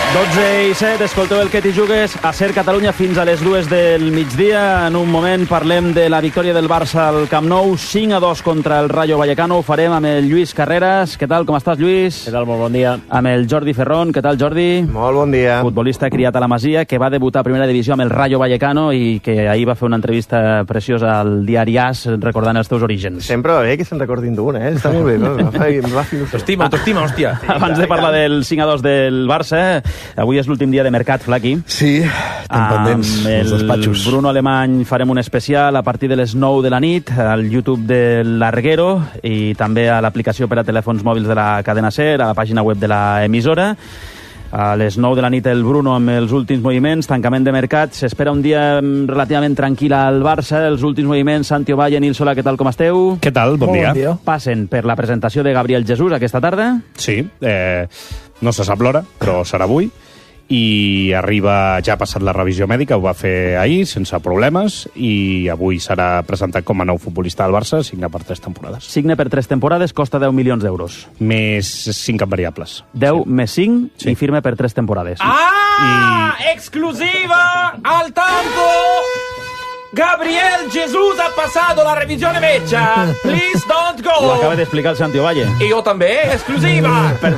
12:07, escolteu el Que t'hi jugues a Ser Catalunya fins a les 2 del migdia. En un moment parlem de la victòria del Barça al Camp Nou, 5-2 contra el Rayo Vallecano. Ho farem amb el Lluís Carreras. Què tal, com estàs, Lluís? Què tal, molt bon dia. Amb el Jordi Ferrón. Què tal, Jordi? Molt bon dia. Futbolista criat a la Masia, que va debutar a Primera Divisió amb el Rayo Vallecano i que ahir va fer una entrevista preciosa al diari AS recordant els teus orígens. Sempre va bé que se'n recordin d'un, Està molt bé, no? Autoestima, hòstia. Abans de parlar del 5-2 del Barça, avui és l'últim dia de mercat, Flaqui. Sí, estem pendents els despatxos. Bruno Alemany farem un especial a partir de les 9 de la nit al YouTube de l'Arguero i també a l'aplicació per a telèfons mòbils de la cadena SER, a la pàgina web de la emissora. A les 9 de la nit el Bruno amb els últims moviments, tancament de mercat. S'espera un dia relativament tranquil al Barça. Els últims moviments, Santi Ovalle, Nil Solà, què tal, com esteu? Què tal? Bon dia. Passen per la presentació de Gabriel Jesús aquesta tarda. Sí, no se sap l'hora, però serà avui. I arriba, ja ha passat la revisió mèdica, ho va fer ahir, sense problemes, i avui serà presentat com a nou futbolista del Barça, signa per 3 temporades. Signa per 3 temporades, costa 10 milions d'euros. Més 5 en variables. 10 més 5 i firma per 3 temporades. Exclusiva al tanto. Gabriel Jesús ha passato la revisione médica. Please don't go. Ho acaba d'explicar el Santi Ovalle. I jo també, exclusiva.